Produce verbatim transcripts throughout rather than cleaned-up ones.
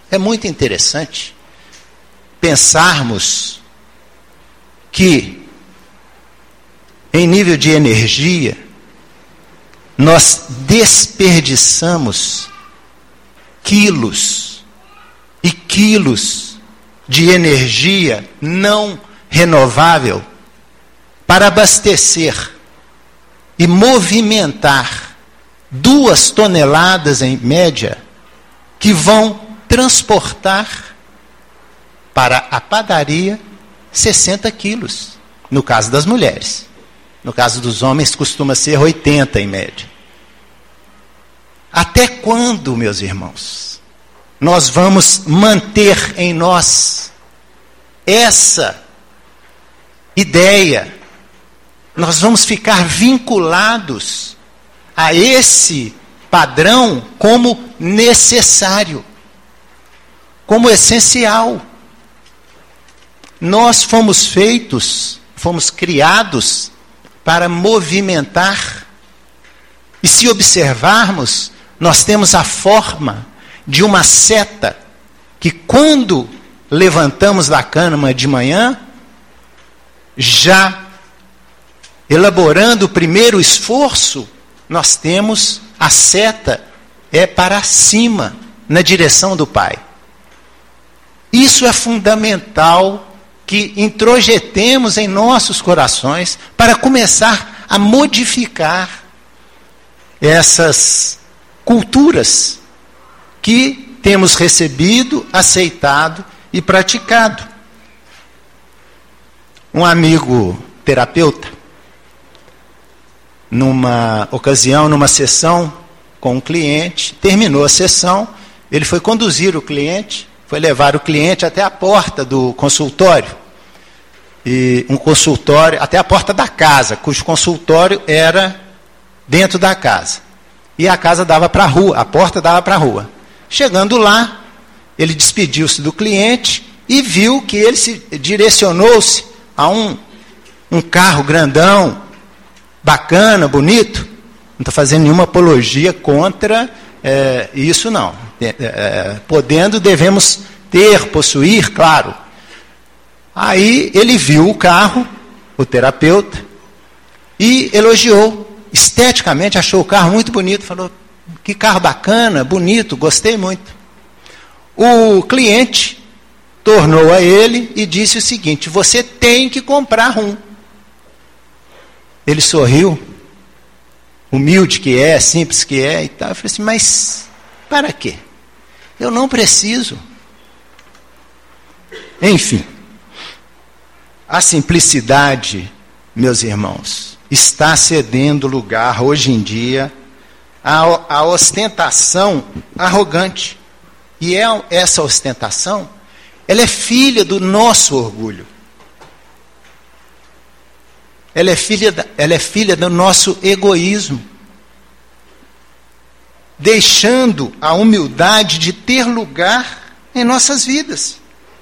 é muito interessante pensarmos que, em nível de energia, nós desperdiçamos quilos e quilos de energia não renovável para abastecer e movimentar duas toneladas em média que vão transportar para a padaria sessenta quilos, no caso das mulheres. No caso dos homens costuma ser oitenta em média. Até quando, meus irmãos, nós vamos manter em nós essa ideia? Nós vamos ficar vinculados a esse padrão como necessário, como essencial. Nós fomos feitos, fomos criados para movimentar. E se observarmos, nós temos a forma de uma seta que, quando levantamos da cama de manhã, já elaborando o primeiro esforço, nós temos a seta é para cima, na direção do Pai. Isso é fundamental que introjetemos em nossos corações para começar a modificar essas culturas que temos recebido, aceitado e praticado. Um amigo terapeuta, numa ocasião, numa sessão com um cliente, terminou a sessão, ele foi conduzir o cliente, foi levar o cliente até a porta do consultório, e um consultório, até a porta da casa, cujo consultório era dentro da casa. E a casa dava para a rua, a porta dava para a rua. Chegando lá, ele despediu-se do cliente e viu que ele se direcionou-se a um, um carro grandão, bacana, bonito. Não estou fazendo nenhuma apologia contra é, isso, não. É, é, podendo, devemos ter, possuir, claro. Aí ele viu o carro, o terapeuta, e elogiou. Esteticamente achou o carro muito bonito. Falou, que carro bacana, bonito, gostei muito. O cliente tornou a ele e disse o seguinte: você tem que comprar um. Ele sorriu, humilde que é, simples que é e tal. Eu falei assim, mas para quê? Eu não preciso. Enfim, a simplicidade, meus irmãos, está cedendo lugar hoje em dia à, à ostentação arrogante. E é, essa ostentação, ela é filha do nosso orgulho. Ela é filha, da, ela é filha do nosso egoísmo. Deixando a humildade de ter lugar em nossas vidas.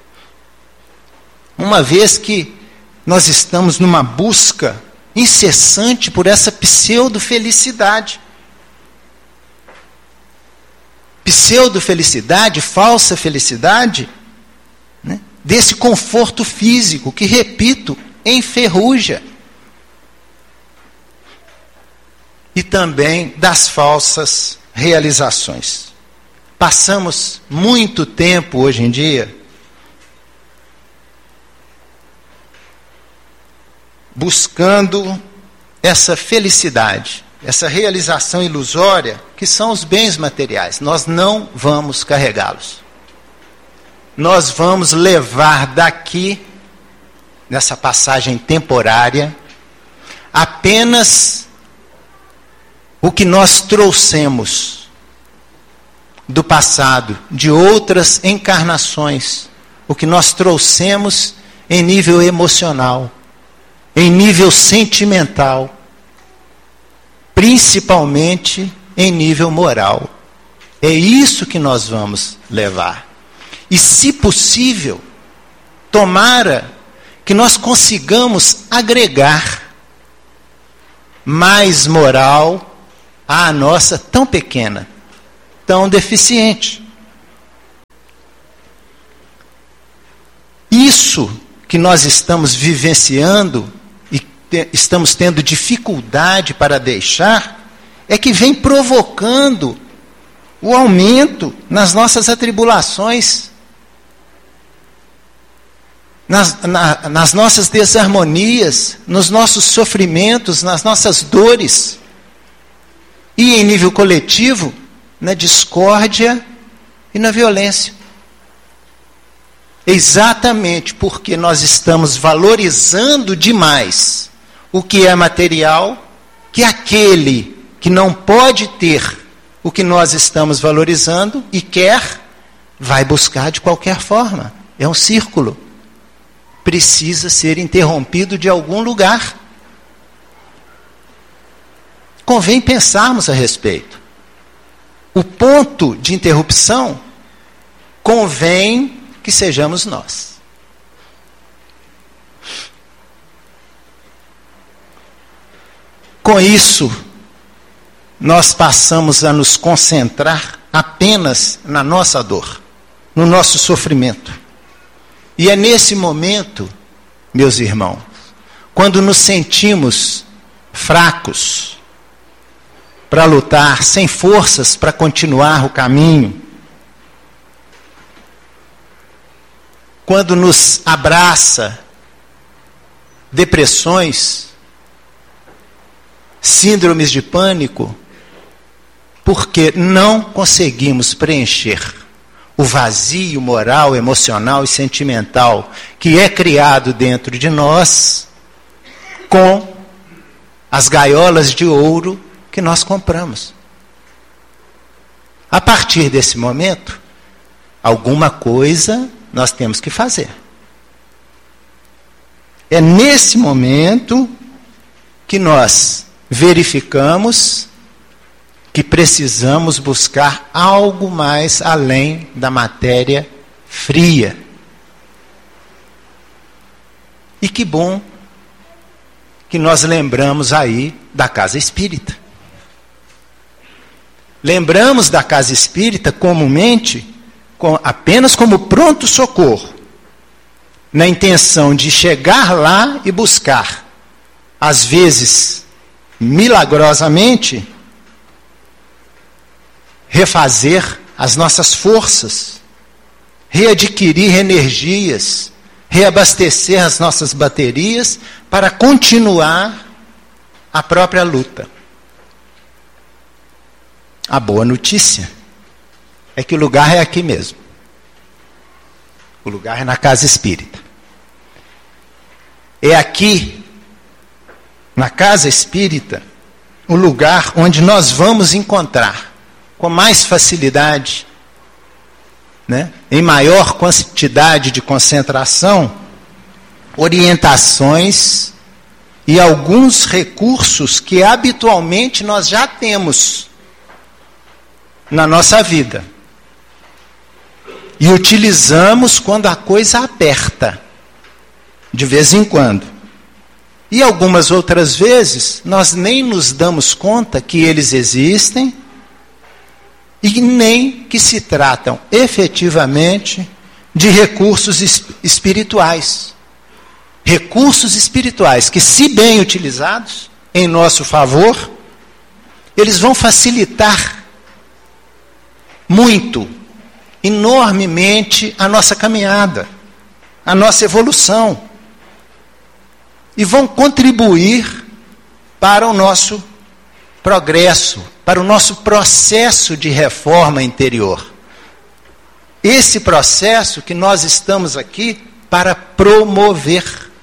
Uma vez que nós estamos numa busca incessante por essa pseudo-felicidade. Pseudo-felicidade, falsa felicidade, né? Desse conforto físico que, repito, enferruja. E também das falsas realizações. Passamos muito tempo hoje em dia buscando essa felicidade, essa realização ilusória, que são os bens materiais. Nós não vamos carregá-los. Nós vamos levar daqui, nessa passagem temporária, apenas o que nós trouxemos do passado, de outras encarnações, o que nós trouxemos em nível emocional, em nível sentimental, principalmente em nível moral. É isso que nós vamos levar. E, se possível, tomara que nós consigamos agregar mais moral à nossa tão pequena, tão deficiente. isso que nós estamos vivenciando e te, estamos tendo dificuldade para deixar, é que vem provocando o aumento nas nossas atribulações, nas, na, nas nossas desarmonias, nos nossos sofrimentos, nas nossas dores. E em nível coletivo, na discórdia e na violência. Exatamente porque nós estamos valorizando demais o que é material, que aquele que não pode ter o que nós estamos valorizando e quer, vai buscar de qualquer forma. É um círculo. Precisa ser interrompido de algum lugar. Convém pensarmos a respeito. O ponto de interrupção convém que sejamos nós. Com isso, nós passamos a nos concentrar apenas na nossa dor, no nosso sofrimento. E é nesse momento, meus irmãos, quando nos sentimos fracos para lutar, sem forças para continuar o caminho, quando nos abraça depressões, síndromes de pânico, porque não conseguimos preencher o vazio moral, emocional e sentimental que é criado dentro de nós com as gaiolas de ouro que nós compramos. A partir desse momento, alguma coisa nós temos que fazer. É nesse momento que nós verificamos que precisamos buscar algo mais além da matéria fria. E que bom que nós lembramos aí da casa espírita. Lembramos da casa espírita comumente com, apenas como pronto-socorro, na intenção de chegar lá e buscar, às vezes, milagrosamente, refazer as nossas forças, readquirir energias, reabastecer as nossas baterias para continuar a própria luta. A boa notícia é que o lugar é aqui mesmo. O lugar é na casa espírita. É aqui, na casa espírita, o lugar onde nós vamos encontrar com mais facilidade, né, em maior quantidade de concentração, orientações e alguns recursos que habitualmente nós já temos na nossa vida. E utilizamos quando a coisa aperta, de vez em quando. E algumas outras vezes, nós nem nos damos conta que eles existem e nem que se tratam efetivamente de recursos espirituais. Recursos espirituais que, se bem utilizados em nosso favor, eles vão facilitar muito, enormemente a nossa caminhada, a nossa evolução, e vão contribuir para o nosso progresso, para o nosso processo de reforma interior. Esse processo que nós estamos aqui para promover.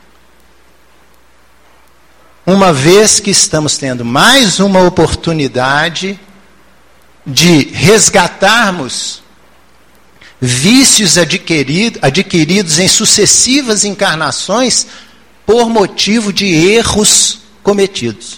Uma vez que estamos tendo mais uma oportunidade de resgatarmos vícios adquirido, adquiridos em sucessivas encarnações por motivo de erros cometidos.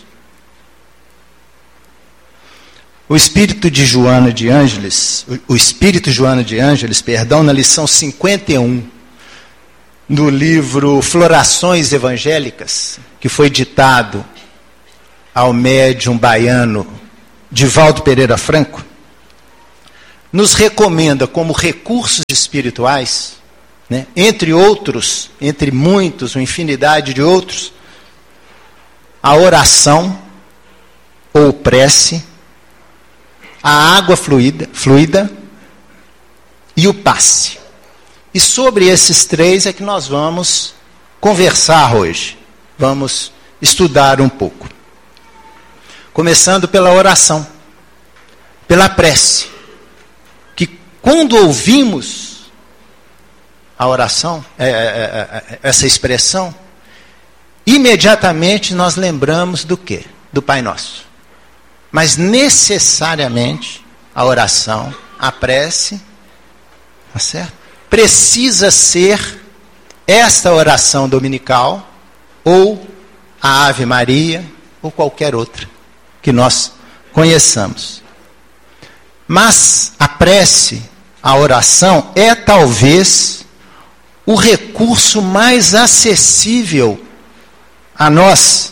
O espírito de Joana de Ângeles, o espírito Joana de Ângeles, perdão, na lição cinquenta e um, no livro Florações Evangélicas, que foi ditado ao médium baiano Divaldo Pereira Franco, nos recomenda como recursos espirituais né? Entre outros, entre muitos, uma infinidade de outros, a oração ou prece, a água fluida, fluida e o passe. E sobre esses três é que nós vamos conversar hoje. Vamos estudar um pouco. Começando pela oração, pela prece. Que quando ouvimos a oração, é, é, é, essa expressão, imediatamente nós lembramos do quê? Do Pai Nosso. Mas necessariamente a oração, a prece, tá certo? Precisa ser esta oração dominical ou a Ave Maria ou qualquer outra que nós conheçamos. Mas a prece, a oração é talvez o recurso mais acessível a nós,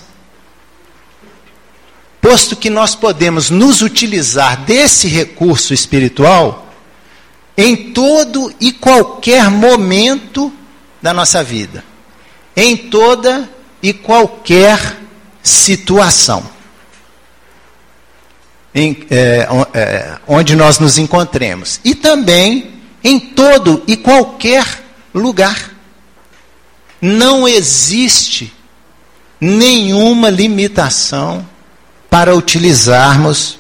posto que nós podemos nos utilizar desse recurso espiritual em todo e qualquer momento da nossa vida, em toda e qualquer situação, em, é, é, onde nós nos encontremos, e também em todo e qualquer lugar. Não existe nenhuma limitação para utilizarmos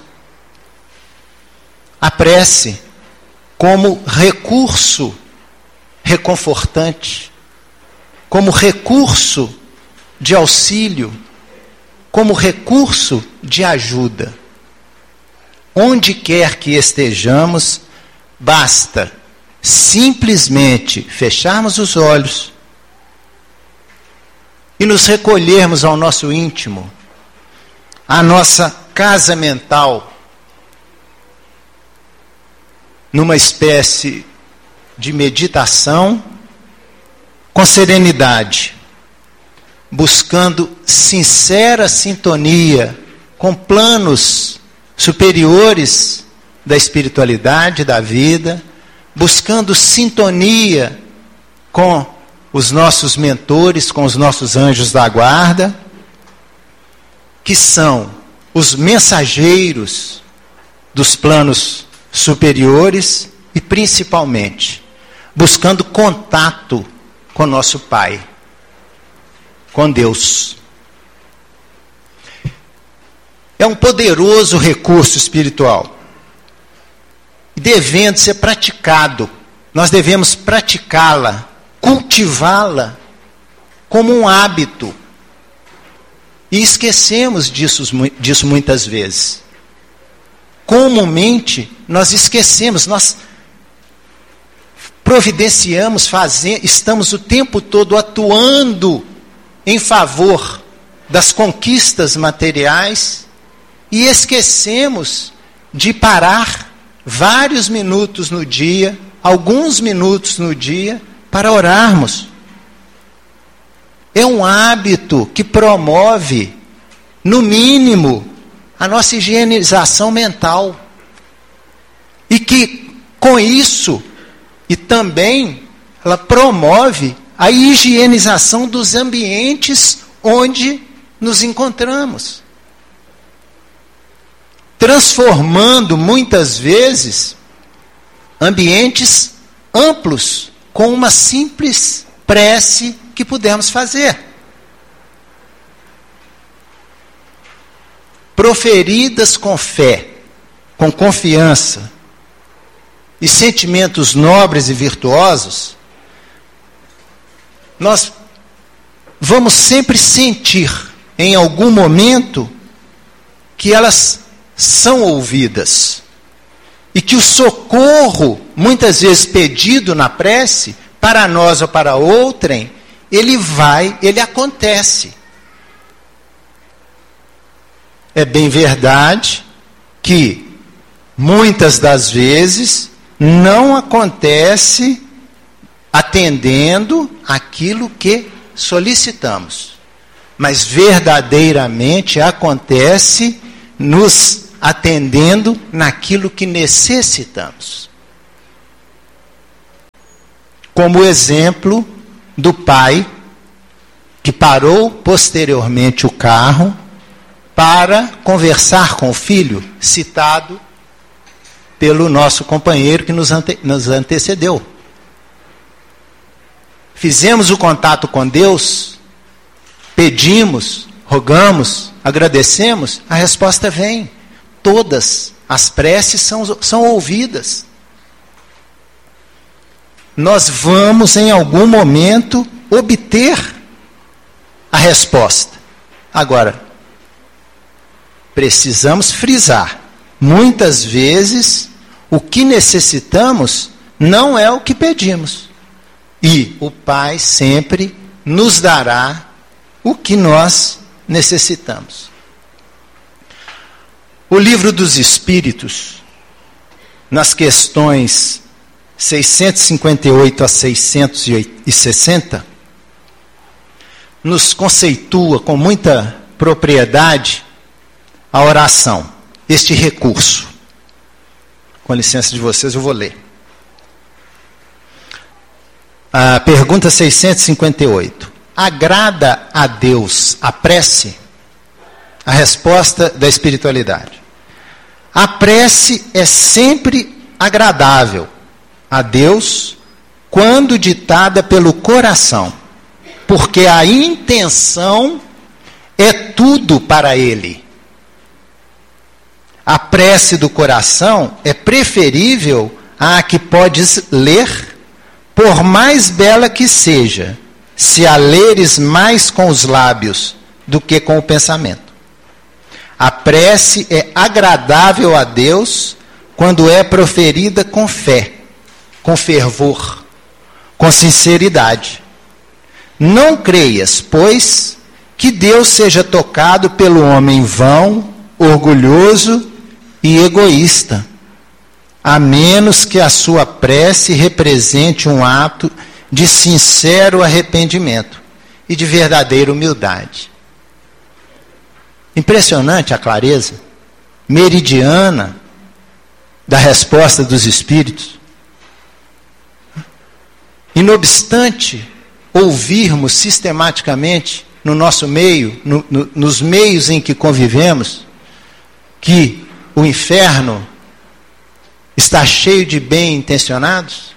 a prece como recurso reconfortante, como recurso de auxílio, como recurso de ajuda. Onde quer que estejamos, basta simplesmente fecharmos os olhos e nos recolhermos ao nosso íntimo, à nossa casa mental, numa espécie de meditação com serenidade, buscando sincera sintonia com planos superiores da espiritualidade, da vida, buscando sintonia com os nossos mentores, com os nossos anjos da guarda, que são os mensageiros dos planos superiores e, principalmente, buscando contato com nosso Pai, com Deus. É um poderoso recurso espiritual, devendo ser praticado. Nós devemos praticá-la, cultivá-la como um hábito. E esquecemos disso, disso muitas vezes. Comumente, nós esquecemos, nós providenciamos, fazemos, estamos o tempo todo atuando em favor das conquistas materiais e esquecemos de parar vários minutos no dia, alguns minutos no dia, para orarmos. É um hábito que promove, no mínimo, a nossa higienização mental. E que, com isso, e também, ela promove a higienização dos ambientes onde nos encontramos. Transformando, muitas vezes, ambientes amplos, com uma simples prece que pudermos fazer. Proferidas com fé, com confiança e sentimentos nobres e virtuosos, nós vamos sempre sentir, em algum momento, que elas são ouvidas. E que o socorro, muitas vezes pedido na prece, para nós ou para outrem, ele vai, ele acontece. É bem verdade que, muitas das vezes, não acontece atendendo aquilo que solicitamos. Mas verdadeiramente acontece nos atendendo naquilo que necessitamos. como o exemplo do pai que parou posteriormente o carro para conversar com o filho, citado pelo nosso companheiro que nos, ante, nos antecedeu. Fizemos o contato com Deus, pedimos, rogamos, agradecemos, a resposta vem. Todas as preces são, são ouvidas. Nós vamos, em algum momento, obter a resposta. Agora, precisamos frisar. Muitas vezes, o que necessitamos não é o que pedimos. E o Pai sempre nos dará o que nós necessitamos. O Livro dos Espíritos, nas questões seiscentos e cinquenta e oito a seiscentos e sessenta, nos conceitua com muita propriedade a oração, este recurso. Com licença de vocês, eu vou ler. A pergunta seiscentos e cinquenta e oito. Agrada a Deus a prece? A resposta da espiritualidade. A prece é sempre agradável a Deus quando ditada pelo coração, porque a intenção é tudo para Ele. A prece do coração é preferível à que podes ler, por mais bela que seja, se a leres mais com os lábios do que com o pensamento. A prece é agradável a Deus quando é proferida com fé, com fervor, com sinceridade. Não creias, pois, que Deus seja tocado pelo homem vão, orgulhoso e egoísta, a menos que a sua prece represente um ato de sincero arrependimento e de verdadeira humildade. Impressionante a clareza meridiana da resposta dos Espíritos. E não obstante ouvirmos sistematicamente no nosso meio, no, no, nos meios em que convivemos, que o inferno está cheio de bem-intencionados,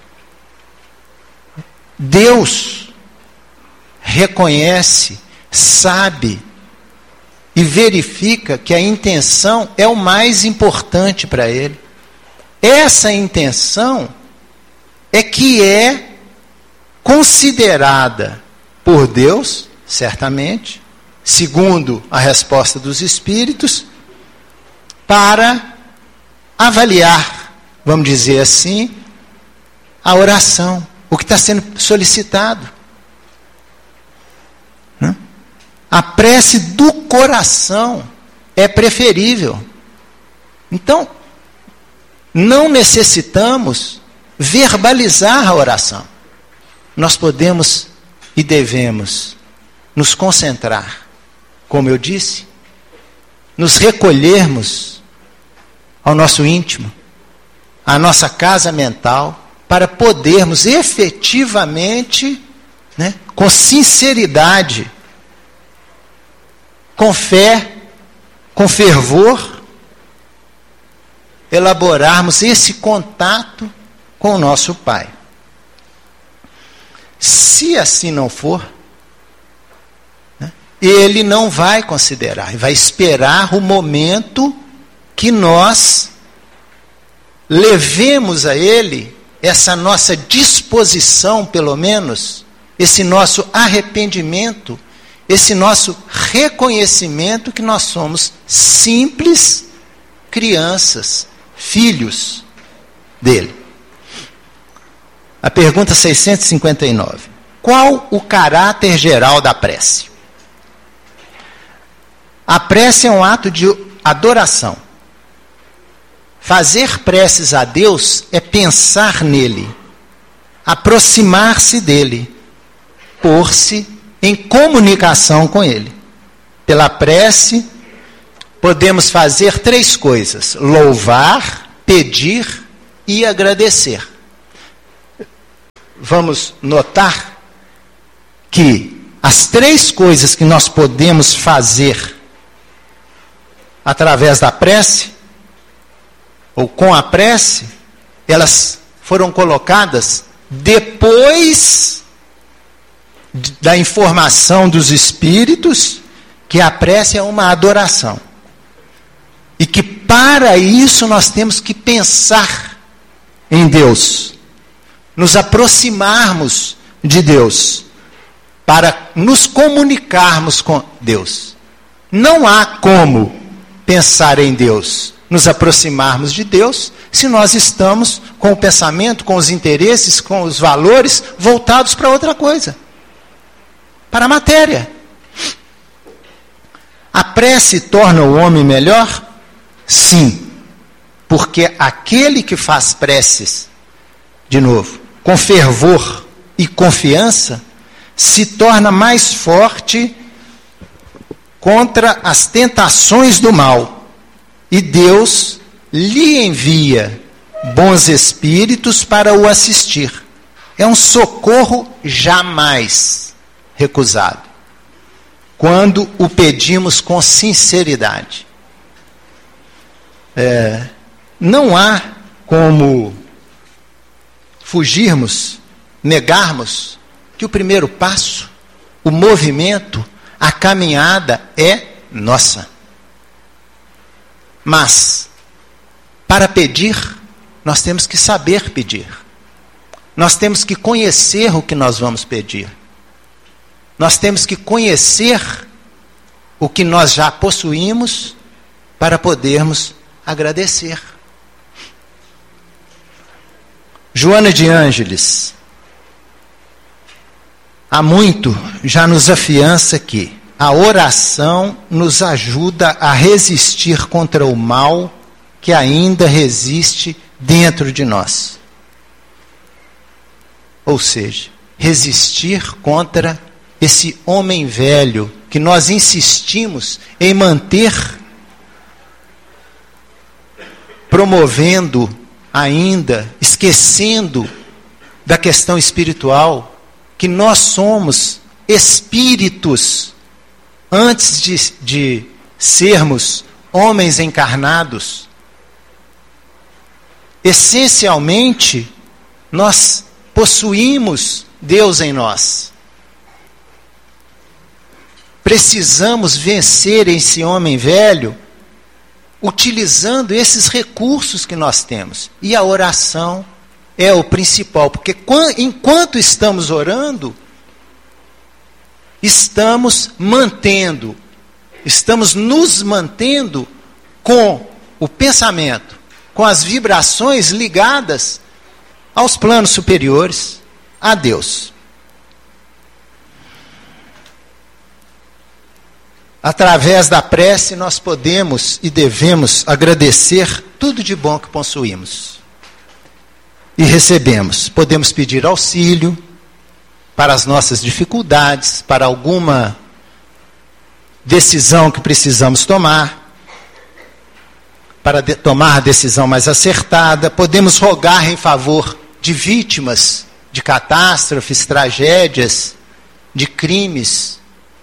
Deus reconhece, sabe e verifica que a intenção é o mais importante para Ele. Essa intenção é que é considerada por Deus, certamente, segundo a resposta dos Espíritos, para avaliar, vamos dizer assim, a oração, o que está sendo solicitado. Né? A prece do coração é preferível. Então, não necessitamos verbalizar a oração. Nós podemos e devemos nos concentrar, como eu disse, nos recolhermos ao nosso íntimo, à nossa casa mental, para podermos efetivamente, né, com sinceridade, com fé, com fervor, elaborarmos esse contato com o nosso Pai. Se assim não for, né, Ele não vai considerar, vai esperar o momento que nós levemos a Ele essa nossa disposição, pelo menos, esse nosso arrependimento, esse nosso reconhecimento que nós somos simples crianças, filhos dele. A pergunta seiscentos e cinquenta e nove. Qual o caráter geral da prece? A prece é um ato de adoração. Fazer preces a Deus é pensar nele, aproximar-se dele, pôr-se em comunicação com ele. Pela prece, podemos fazer três coisas: louvar, pedir e agradecer. vamos notar que as três coisas que nós podemos fazer através da prece, ou com a prece, elas foram colocadas depois da informação dos Espíritos que a prece é uma adoração. E que para isso nós temos que pensar em Deus, nos aproximarmos de Deus, para nos comunicarmos com Deus. Não há como pensar em Deus, nos aproximarmos de Deus, se nós estamos com o pensamento, com os interesses, com os valores voltados para outra coisa, para a matéria. A prece torna o homem melhor? Sim, porque aquele que faz preces, de novo, com fervor e confiança, se torna mais forte contra as tentações do mal. E Deus lhe envia bons espíritos para o assistir. É um socorro jamais recusado, quando o pedimos com sinceridade. É, não há como fugirmos, negarmos que o primeiro passo, o movimento, a caminhada é nossa. Mas, para pedir, nós temos que saber pedir. Nós temos que conhecer o que nós vamos pedir. Nós temos que conhecer o que nós já possuímos para podermos agradecer. Joana de Ângeles, há muito já nos afiança que a oração nos ajuda a resistir contra o mal que ainda resiste dentro de nós. Ou seja, resistir contra esse homem velho que nós insistimos em manter, promovendo ainda, esquecendo da questão espiritual, que nós somos espíritos antes de, de sermos homens encarnados. Essencialmente, nós possuímos Deus em nós. Precisamos vencer esse homem velho utilizando esses recursos que nós temos. E a oração é o principal, porque enquanto estamos orando, estamos mantendo, estamos nos mantendo com o pensamento, com as vibrações ligadas aos planos superiores, a Deus. Através da prece nós podemos e devemos agradecer tudo de bom que possuímos e recebemos. Podemos pedir auxílio para as nossas dificuldades, para alguma decisão que precisamos tomar, para de, tomar a decisão mais acertada. Podemos rogar em favor de vítimas de catástrofes, tragédias, de crimes.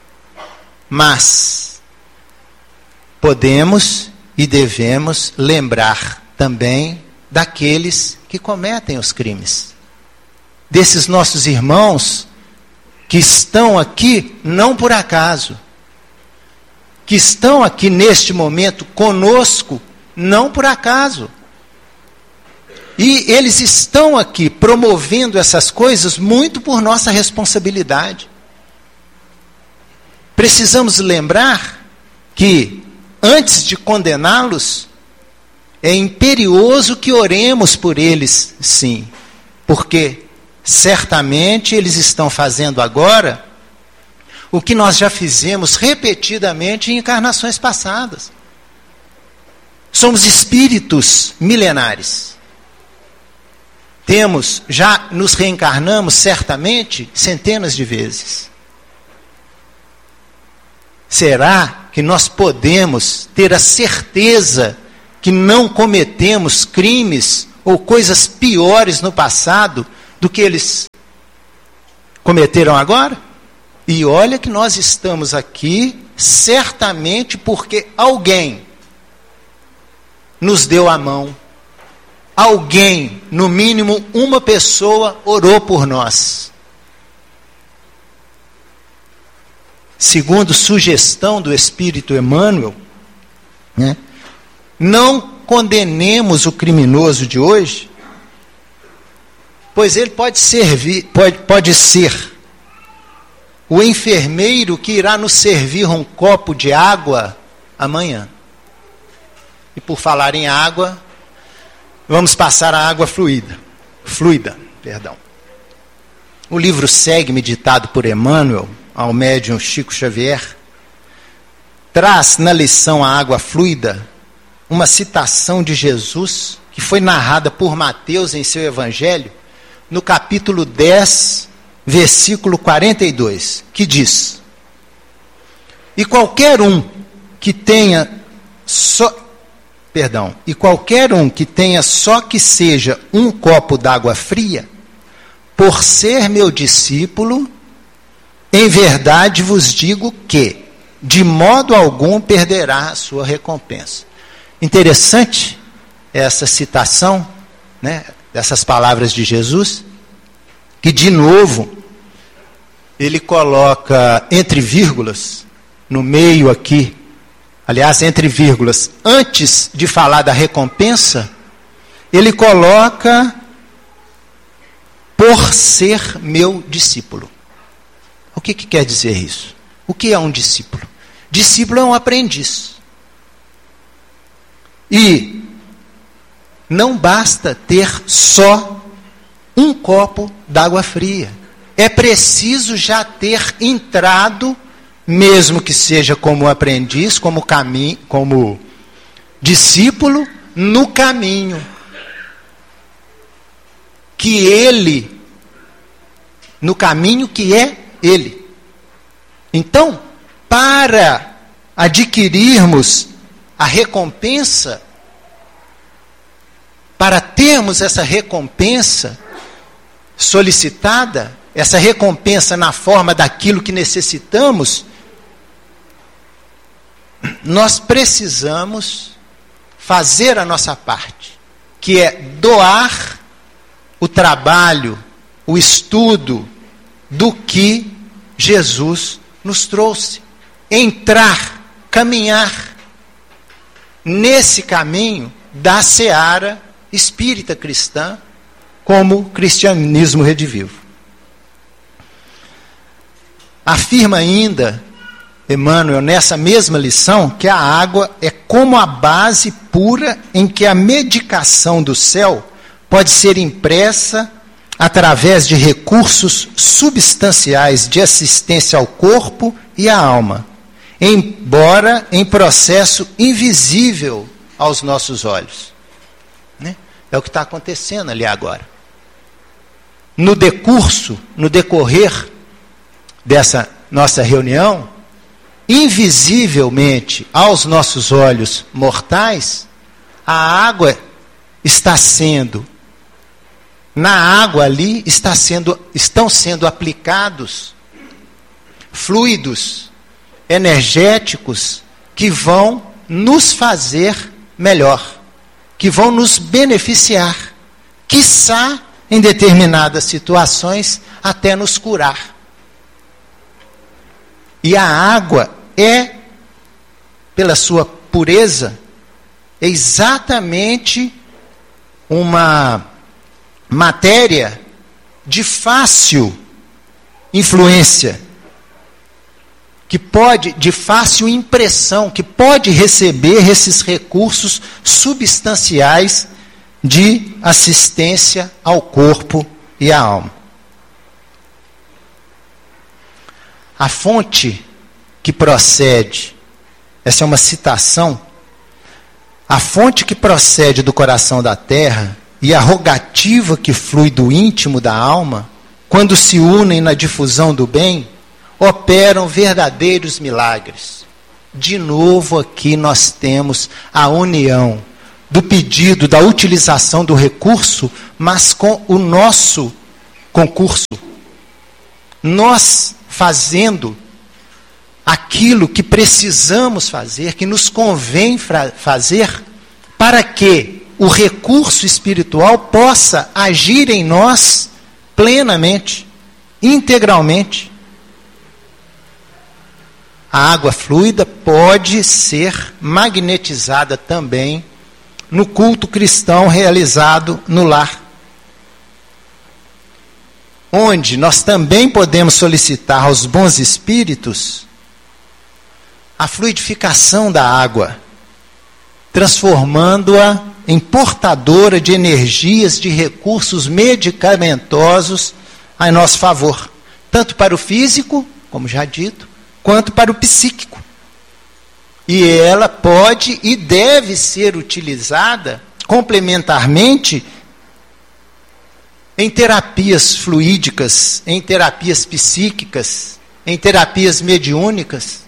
Mas podemos e devemos lembrar também daqueles que cometem os crimes. Desses nossos irmãos que estão aqui não por acaso, que estão aqui neste momento conosco não por acaso. E eles estão aqui promovendo essas coisas muito por nossa responsabilidade. Precisamos lembrar que, antes de condená-los, é imperioso que oremos por eles, sim. Porque, certamente, eles estão fazendo agora o que nós já fizemos repetidamente em encarnações passadas. Somos espíritos milenares. Temos, já nos reencarnamos, certamente, centenas de vezes. Será que nós podemos ter a certeza que não cometemos crimes ou coisas piores no passado do que eles cometeram agora? E olha que nós estamos aqui certamente porque alguém nos deu a mão. Alguém, no mínimo uma pessoa, orou por nós. Segundo sugestão do Espírito Emmanuel, né, não condenemos o criminoso de hoje, pois ele pode servir, pode, pode ser o enfermeiro que irá nos servir um copo de água amanhã. E por falar em água, vamos passar a água fluida, fluida, perdão. O livro Segue-me, ditado por Emmanuel, ao médium Chico Xavier, traz na lição A Água Fluida uma citação de Jesus que foi narrada por Mateus em seu Evangelho, no capítulo dez, versículo quarenta e dois, que diz: E qualquer um que tenha só, perdão, e qualquer um que tenha só que seja um copo d'água fria, por ser meu discípulo, em verdade vos digo que, de modo algum, perderá a sua recompensa. Interessante essa citação, né, dessas palavras de Jesus, que de novo, ele coloca entre vírgulas, no meio aqui, aliás, entre vírgulas, antes de falar da recompensa, ele coloca, por ser meu discípulo. O que, que quer dizer isso? O que é um discípulo? Discípulo é um aprendiz. E não basta ter só um copo d'água fria. É preciso já ter entrado, mesmo que seja como aprendiz, como, caminho, como discípulo, no caminho que ele, no caminho que é ele. Então, para adquirirmos a recompensa, para termos essa recompensa solicitada, essa recompensa na forma daquilo que necessitamos, nós precisamos fazer a nossa parte, que é doar o trabalho, o estudo do que Jesus nos trouxe. Entrar, caminhar nesse caminho da seara espírita cristã, como cristianismo redivivo. Afirma ainda Emmanuel, nessa mesma lição, que a água é como a base pura em que a medicação do céu pode ser impressa através de recursos substanciais de assistência ao corpo e à alma, embora em processo invisível aos nossos olhos. Né? É o que está acontecendo ali agora. No decurso, no decorrer dessa nossa reunião, invisivelmente aos nossos olhos mortais, a água está sendo, na água ali está sendo, estão sendo aplicados fluidos energéticos que vão nos fazer melhor, que vão nos beneficiar, quiçá em determinadas situações até nos curar. E a água é, pela sua pureza, exatamente uma matéria de fácil influência, que pode, de fácil impressão, que pode receber esses recursos substanciais de assistência ao corpo e à alma. A fonte que procede, essa é uma citação, a fonte que procede do coração da terra e a rogativa que flui do íntimo da alma, quando se unem na difusão do bem, operam verdadeiros milagres. De novo aqui nós temos a união do pedido, da utilização do recurso, mas com o nosso concurso, nós fazendo aquilo que precisamos fazer, que nos convém fazer, para que o recurso espiritual possa agir em nós plenamente, integralmente. A água fluida pode ser magnetizada também no culto cristão realizado no lar, onde nós também podemos solicitar aos bons espíritos a fluidificação da água, transformando-a em portadora de energias, de recursos medicamentosos a nosso favor, tanto para o físico, como já dito, quanto para o psíquico. E ela pode e deve ser utilizada complementarmente em terapias fluídicas, em terapias psíquicas, em terapias mediúnicas.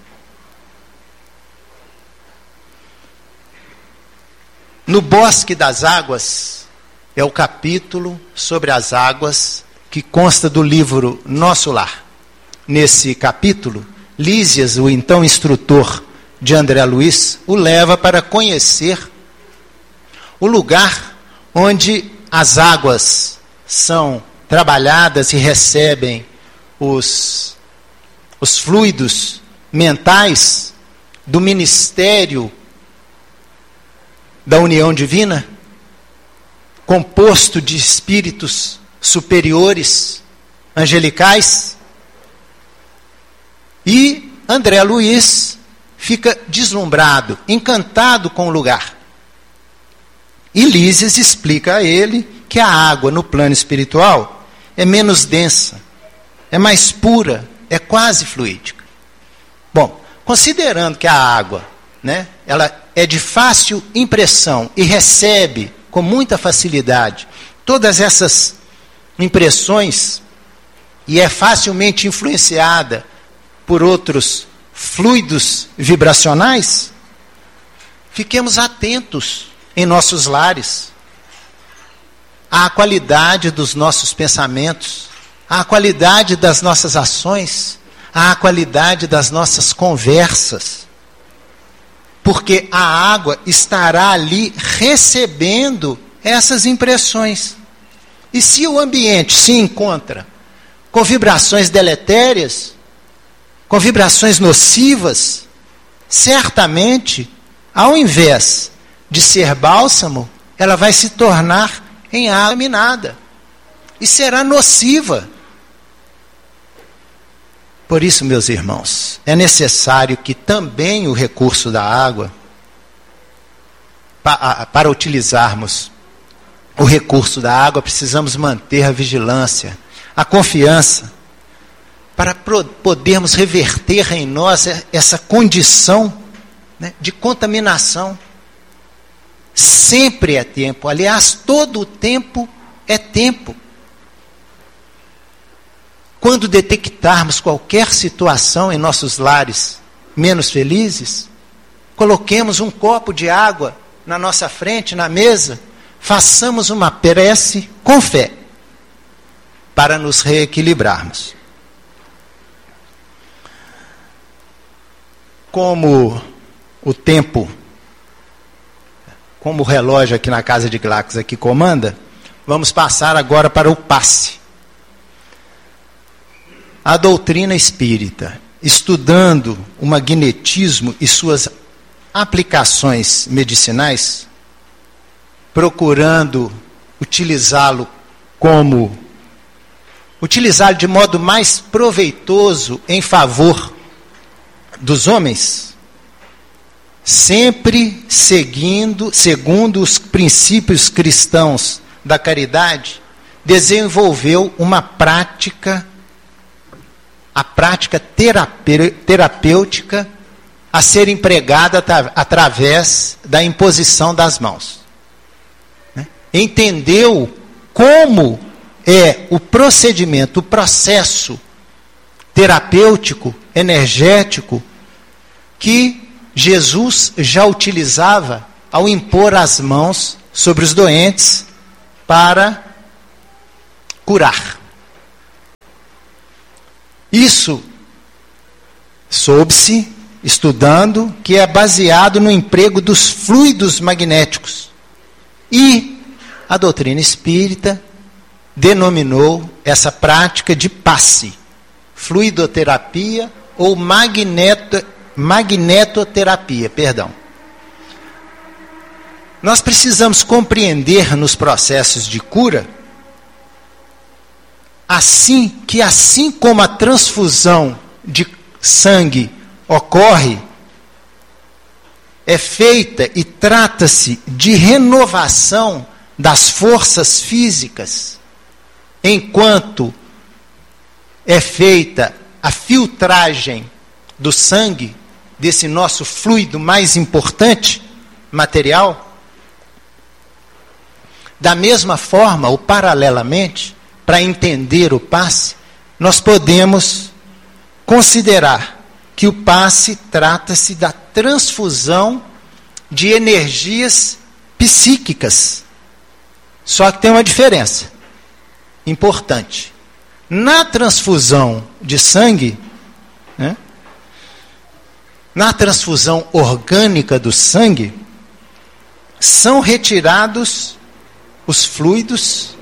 No Bosque das Águas, é o capítulo sobre as águas que consta do livro Nosso Lar. Nesse capítulo, Lísias, o então instrutor de André Luiz, o leva para conhecer o lugar onde as águas são trabalhadas e recebem os, os fluidos mentais do ministério da união divina, composto de espíritos superiores, angelicais. E André Luiz fica deslumbrado, encantado com o lugar. E Lísias explica a ele que a água no plano espiritual é menos densa, é mais pura, é quase fluídica. Bom, considerando que a água, né, ela é de fácil impressão e recebe com muita facilidade todas essas impressões e é facilmente influenciada por outros fluidos vibracionais, fiquemos atentos em nossos lares à qualidade dos nossos pensamentos, à qualidade das nossas ações, à qualidade das nossas conversas. Porque a água estará ali recebendo essas impressões. E se o ambiente se encontra com vibrações deletérias, com vibrações nocivas, certamente, ao invés de ser bálsamo, ela vai se tornar em água minada e será nociva. Por isso, meus irmãos, é necessário que também o recurso da água, para, para utilizarmos o recurso da água, precisamos manter a vigilância, a confiança, para pro, podermos reverter em nós essa condição, né, de contaminação. Sempre é tempo, aliás, todo o tempo é tempo. Quando detectarmos qualquer situação em nossos lares menos felizes, coloquemos um copo de água na nossa frente, na mesa, façamos uma prece com fé, para nos reequilibrarmos. Como o tempo, como o relógio aqui na casa de Glacos aqui comanda, vamos passar agora para o passe. A doutrina espírita, estudando o magnetismo e suas aplicações medicinais, procurando utilizá-lo como, utilizá-lo de modo mais proveitoso em favor dos homens, sempre seguindo, segundo os princípios cristãos da caridade, desenvolveu uma prática, a prática terapêutica a ser empregada através da imposição das mãos. Entendeu como é o procedimento, o processo terapêutico, energético, que Jesus já utilizava ao impor as mãos sobre os doentes para curar. Isso soube-se, estudando, que é baseado no emprego dos fluidos magnéticos. E a doutrina espírita denominou essa prática de passe, fluidoterapia ou magneto, magnetoterapia, perdão. Nós precisamos compreender nos processos de cura, assim que assim como a transfusão de sangue ocorre, é feita e trata-se de renovação das forças físicas, enquanto é feita a filtragem do sangue, desse nosso fluido mais importante, material. Da mesma forma, ou paralelamente, para entender o passe, nós podemos considerar que o passe trata-se da transfusão de energias psíquicas. Só que tem uma diferença importante. Na transfusão de sangue, né, na transfusão orgânica do sangue, são retirados os fluidos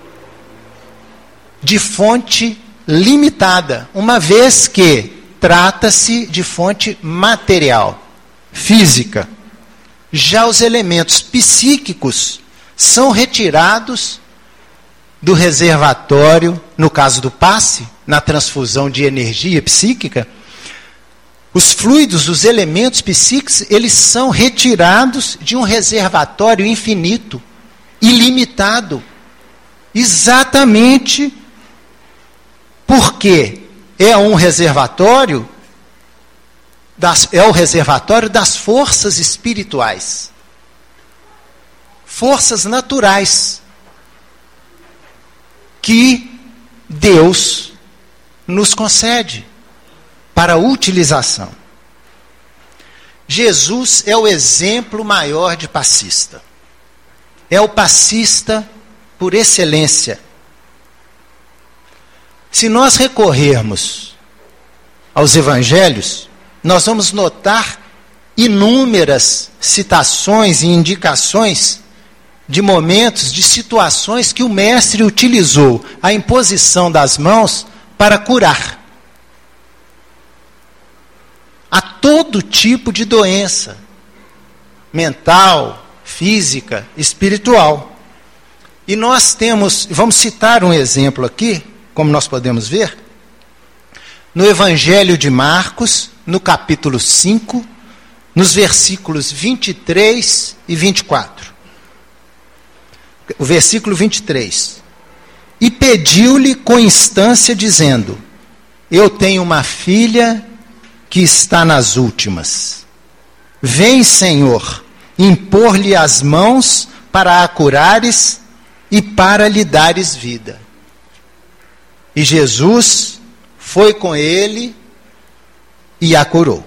de fonte limitada, uma vez que trata-se de fonte material, física. Já os elementos psíquicos são retirados do reservatório, no caso do passe, na transfusão de energia psíquica. Os fluidos, os elementos psíquicos, eles são retirados de um reservatório infinito, ilimitado, exatamente porque é um reservatório, das, é o reservatório das forças espirituais, forças naturais, que Deus nos concede para utilização. Jesus é o exemplo maior de passista. É o passista por excelência. Se nós recorrermos aos evangelhos, nós vamos notar inúmeras citações e indicações de momentos, de situações que o mestre utilizou a imposição das mãos para curar a todo tipo de doença, mental, física, espiritual. E nós temos, vamos citar um exemplo aqui, como nós podemos ver, no Evangelho de Marcos, no capítulo cinco, nos versículos vinte e três e vinte e quatro. O versículo vinte e três. E pediu-lhe com instância, dizendo: eu tenho uma filha que está nas últimas. Vem, Senhor, impor-lhe as mãos para a curares e para lhe dares vida. E Jesus foi com ele e a curou.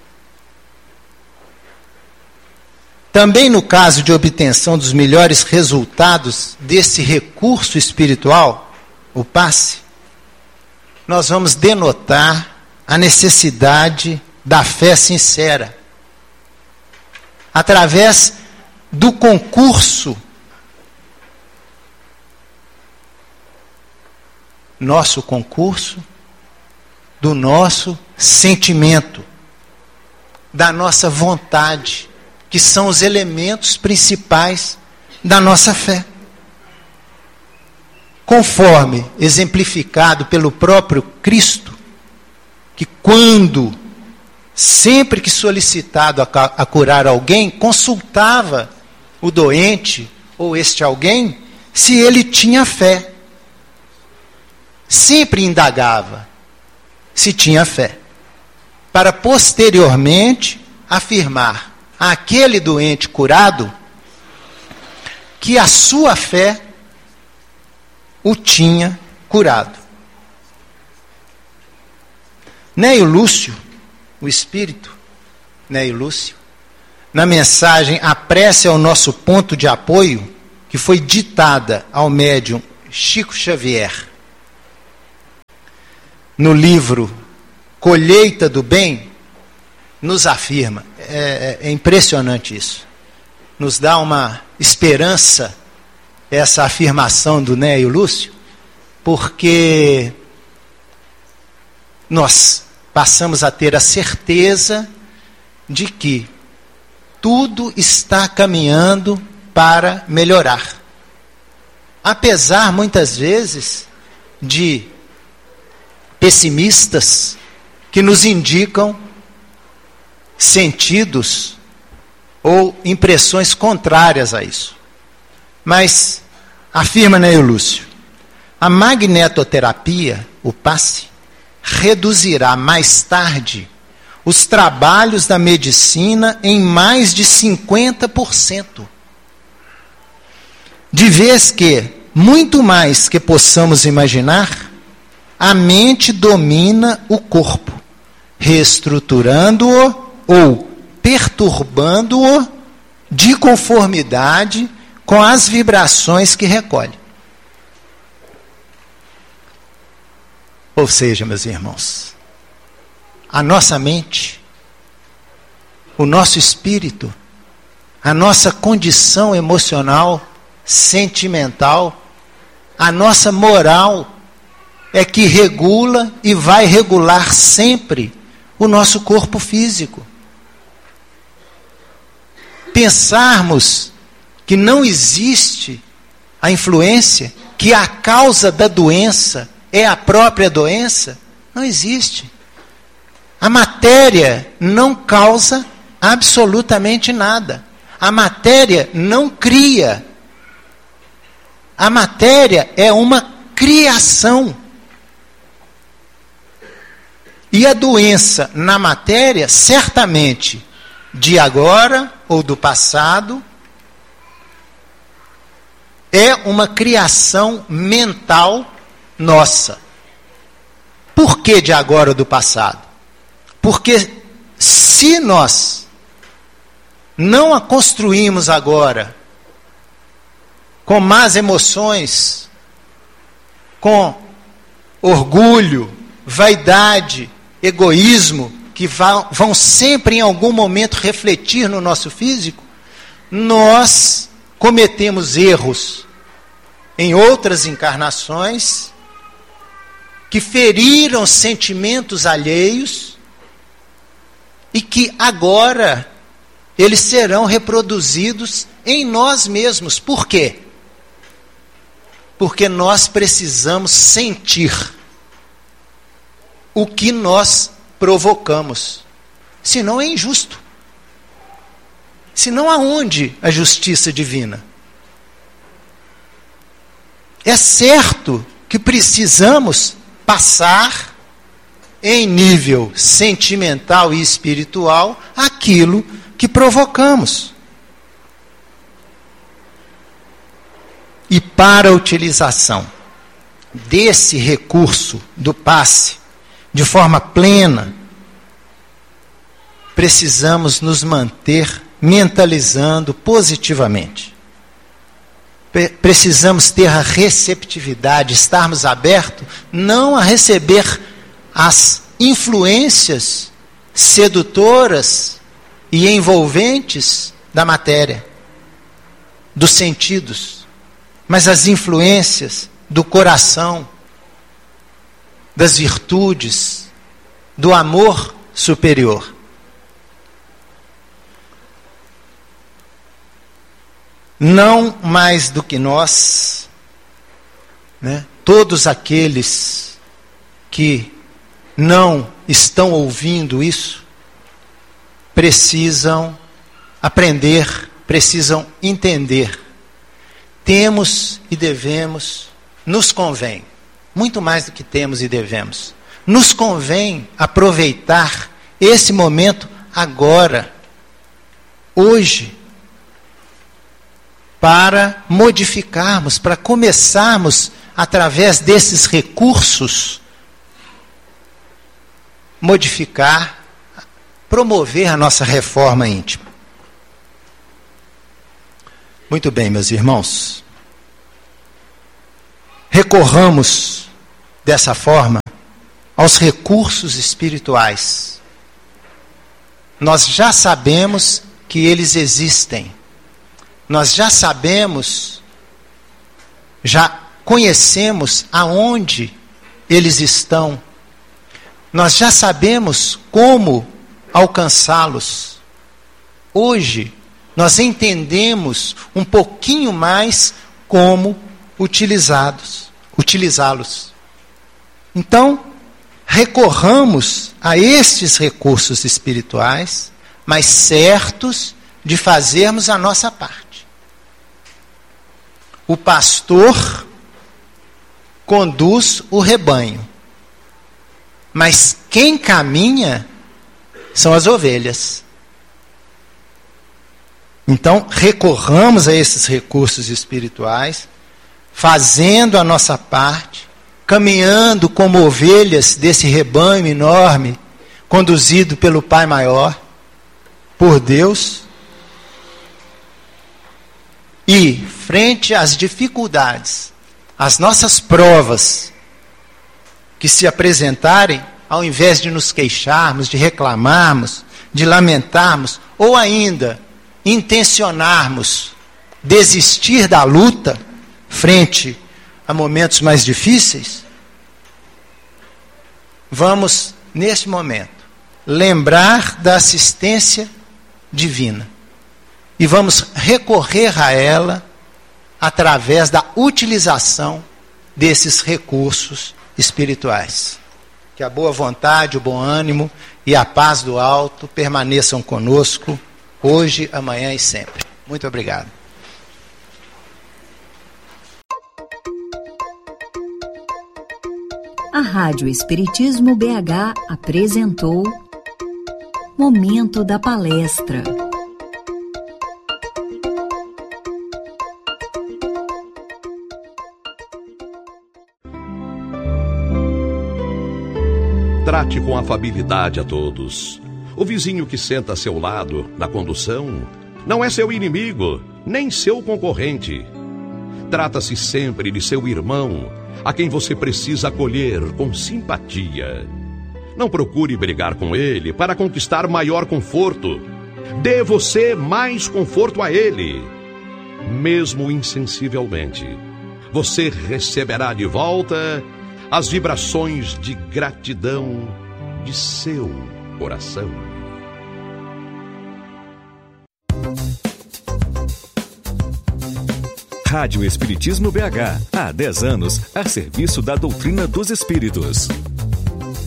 Também no caso de obtenção dos melhores resultados desse recurso espiritual, o passe, nós vamos denotar a necessidade da fé sincera, através do concurso, nosso concurso, do nosso sentimento, da nossa vontade, que são os elementos principais da nossa fé. Conforme exemplificado pelo próprio Cristo, que quando, sempre que solicitado a, a curar alguém, consultava o doente ou este alguém, se ele tinha fé. Sempre indagava se tinha fé, para posteriormente afirmar àquele doente curado que a sua fé o tinha curado. Neio Lúcio, o espírito, Neio Lúcio, na mensagem A Prece é o Nosso Ponto de Apoio, que foi ditada ao médium Chico Xavier, no livro Colheita do Bem, nos afirma. É, é impressionante isso. Nos dá uma esperança, essa afirmação do Néio Lúcio, porque nós passamos a ter a certeza de que tudo está caminhando para melhorar. Apesar, muitas vezes, de pessimistas que nos indicam sentidos ou impressões contrárias a isso. Mas, afirma Néio Lúcio, a magnetoterapia, o passe, reduzirá mais tarde os trabalhos da medicina em mais de cinquenta por cento. De vez que, muito mais que possamos imaginar, a mente domina o corpo, reestruturando-o ou perturbando-o de conformidade com as vibrações que recolhe. Ou seja, meus irmãos, a nossa mente, o nosso espírito, a nossa condição emocional, sentimental, a nossa moral é que regula e vai regular sempre o nosso corpo físico. Pensarmos que não existe a influência, que a causa da doença é a própria doença, não existe. A matéria não causa absolutamente nada. A matéria não cria. A matéria é uma criação. E a doença na matéria, certamente, de agora ou do passado, é uma criação mental nossa. Por que de agora ou do passado? Porque se nós não a construímos agora com más emoções, com orgulho, vaidade, egoísmo, que vão sempre em algum momento refletir no nosso físico, nós cometemos erros em outras encarnações que feriram sentimentos alheios e que agora eles serão reproduzidos em nós mesmos. Por quê? Porque nós precisamos sentir o que nós provocamos. Senão é injusto. Senão aonde a justiça divina? É certo que precisamos passar em nível sentimental e espiritual aquilo que provocamos. E para a utilização desse recurso do passe de forma plena, precisamos nos manter mentalizando positivamente. Precisamos ter a receptividade, estarmos abertos não a receber as influências sedutoras e envolventes da matéria, dos sentidos, mas as influências do coração, das virtudes, do amor superior. Não mais do que nós, né, todos aqueles que não estão ouvindo isso, precisam aprender, precisam entender. Temos e devemos, nos convém, muito mais do que temos e devemos, nos convém aproveitar esse momento agora, hoje, para modificarmos, para começarmos, através desses recursos, modificar, promover a nossa reforma íntima. Muito bem, meus irmãos. Recorramos dessa forma aos recursos espirituais. Nós já sabemos que eles existem. Nós já sabemos, já conhecemos aonde eles estão. Nós já sabemos como alcançá-los. Hoje, nós entendemos um pouquinho mais como utilizá-los. utilizá-los. Então, recorramos a estes recursos espirituais, mas certos de fazermos a nossa parte. O pastor conduz o rebanho, mas quem caminha são as ovelhas. Então, recorramos a esses recursos espirituais, fazendo a nossa parte, caminhando como ovelhas desse rebanho enorme, conduzido pelo Pai Maior, por Deus. E, frente às dificuldades, às nossas provas que se apresentarem, ao invés de nos queixarmos, de reclamarmos, de lamentarmos, ou ainda intencionarmos desistir da luta frente a momentos mais difíceis, vamos, neste momento, lembrar da assistência divina e vamos recorrer a ela através da utilização desses recursos espirituais. Que a boa vontade, o bom ânimo e a paz do alto permaneçam conosco hoje, amanhã e sempre. Muito obrigado. A Rádio Espiritismo B H apresentou Momento da Palestra. Trate com afabilidade a todos. O vizinho que senta a seu lado, na condução, não é seu inimigo, nem seu concorrente. Trata-se sempre de seu irmão, a quem você precisa acolher com simpatia. Não procure brigar com ele para conquistar maior conforto. Dê você mais conforto a ele. Mesmo insensivelmente, você receberá de volta as vibrações de gratidão de seu coração. Rádio Espiritismo B H, há dez anos, a serviço da doutrina dos espíritos.